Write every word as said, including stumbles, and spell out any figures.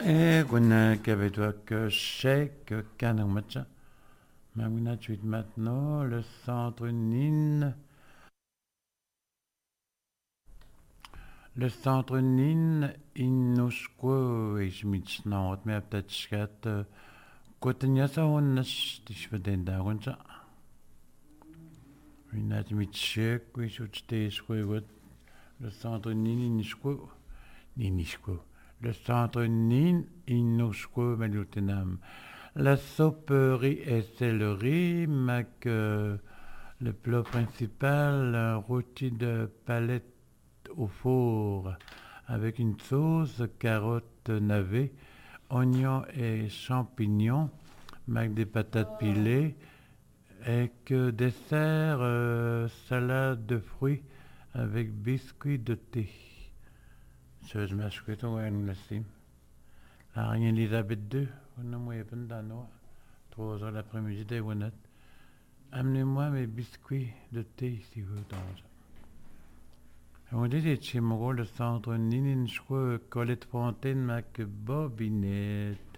Et qu'on qu'avec que chèque canon matcha. Magna tuit maintenant le centre Nin. Le centre Nin Inushko et Schmitznaut, mais peut-être que Kotenya sa on ich verden da gonja. Une atmitchek, oui, je t'ai le centre Nin Inushko. Ninishko. Le centre Nin Inushko Malutenam. La souperie et céleri, mac, euh, le plat principal, un rôti de palette au four avec une sauce, carottes navets, oignons et champignons, avec des patates pilées, et que dessert, euh, salade de fruits avec biscuits de thé. Je m'achète au N-Lassim. La reine Elisabeth deux, on a moins de danois. Trois heures l'après-midi des Winnet. Amenez-moi mes biscuits de thé si vous voulez. On dit que chez moi, le centre Ninin, je crois, Colette Fontaine, Mac Bobinette.